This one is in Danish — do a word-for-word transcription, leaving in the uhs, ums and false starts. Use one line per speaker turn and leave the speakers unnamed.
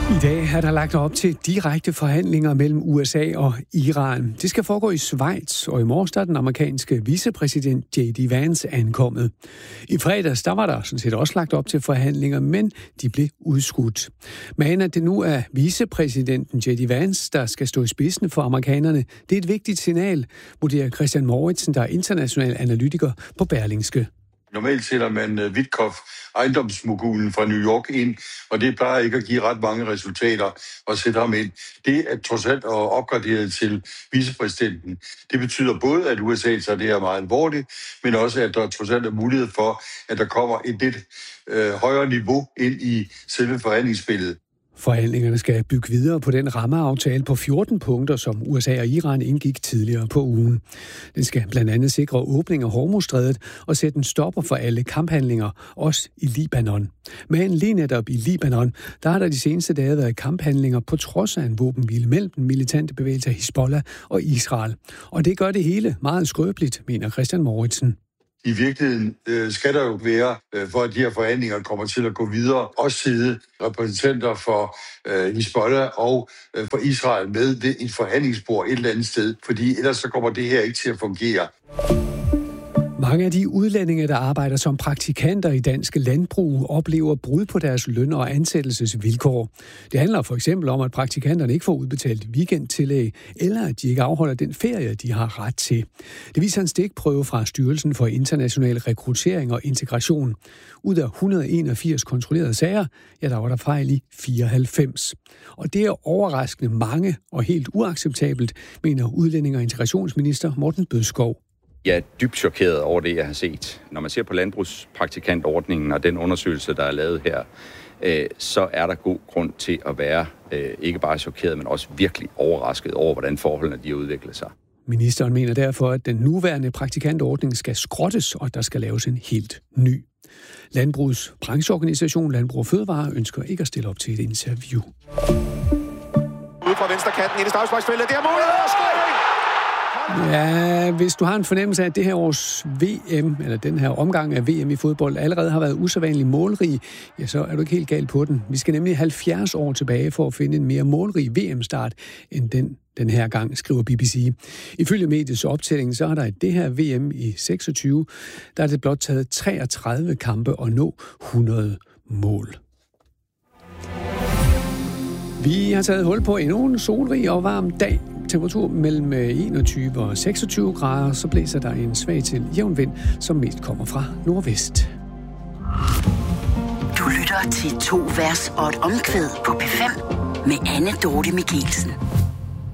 I dag er der lagt op til direkte forhandlinger mellem U S A og Iran. Det skal foregå i Schweiz, og i morges er den amerikanske vicepræsident J D Vance ankommet. I fredags der var der sådan set også lagt op til forhandlinger, men de blev udskudt. Men at det nu er vicepræsidenten J D Vance, der skal stå i spidsen for amerikanerne, det er et vigtigt signal, vurderer Christian Mouritsen, der er international analytiker på Berlingske.
Normalt sætter man Witkoff, ejendomsmogulen fra New York, ind, og det plejer ikke at give ret mange resultater at sætte ham ind. Det er trods alt at opgradere til vicepræsidenten. Det betyder både, at U S A tager det her meget alvorligt, men også, at der trods alt er mulighed for, at der kommer et lidt øh, højere niveau ind i selve forhandlingsspillet.
Forhandlingerne skal bygge videre på den rammeaftale på fjorten punkter, som U S A og Iran indgik tidligere på ugen. Den skal blandt andet sikre åbning af Hormuzstrædet og sætte en stopper for alle kamphandlinger, også i Libanon. Men lige netop i Libanon, der har der de seneste dage været kamphandlinger på trods af en våbenhvile mellem den militante bevægelse Hizbollah og Israel. Og det gør det hele meget skrøbeligt, mener Christian Mouritsen.
I virkeligheden øh, skal der jo være, øh, for at de her forhandlinger kommer til at gå videre, også sidde repræsentanter for øh, Hizbollah og øh, for Israel med ved et forhandlingsbord et eller andet sted, fordi ellers så kommer det her ikke til at fungere.
Mange af de udlændinge, der arbejder som praktikanter i danske landbrug, oplever brud på deres løn- og ansættelsesvilkår. Det handler for eksempel om, at praktikanterne ikke får udbetalt weekendtillæg, eller at de ikke afholder den ferie, de har ret til. Det viser en stikprøve fra Styrelsen for International Rekruttering og Integration. Ud af et hundrede og enogfirs kontrollerede sager, ja, der var der fejl i fireoghalvfems. Og det er overraskende mange og helt uacceptabelt, mener udlænding- og integrationsminister Morten Bødskov.
Jeg er dybt chokeret over det, jeg har set. Når man ser på landbrugspraktikantordningen og den undersøgelse, der er lavet her, øh, så er der god grund til at være øh, ikke bare chokeret, men også virkelig overrasket over, hvordan forholdene de har udviklet sig.
Ministeren mener derfor, at den nuværende praktikantordning skal skrottes, og der skal laves en helt ny. Landbrugets brancheorganisation Landbrug og Fødevare ønsker ikke at stille op til et interview.
Ude fra venstre kanten ind i straffesparksfeltet, det er målet!
Ja, hvis du har en fornemmelse af, at det her års V M, eller den her omgang af V M i fodbold, allerede har været usædvanligt målrig, ja, så er du ikke helt galt på den. Vi skal nemlig halvfjerds år tilbage for at finde en mere målrig V M-start end den den her gang, skriver B B C. Ifølge mediets optælling, så har der i det her V M i seksogtyve, der er det blot taget treogtredive kampe at nå hundrede mål. Vi har taget hul på endnu en solrig og varm dag. Temperatur mellem enogtyve og seksogtyve grader, så blæser der en svag til jævn vind, som mest kommer fra nordvest.
Du lytter til to vers og et omkvæd på P fem med Anne Dorte Michelsen.